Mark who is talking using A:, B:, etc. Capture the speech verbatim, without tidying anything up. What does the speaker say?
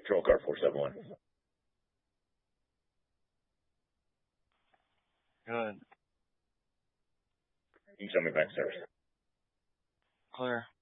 A: Control car four seven one.
B: Good.
A: You can show me back service.
B: Clear.